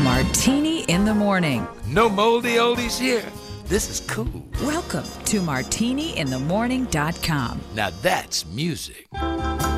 Martini in the Morning. No moldy oldies here. This is cool. Welcome to martiniinthemorning.com. Now that's music.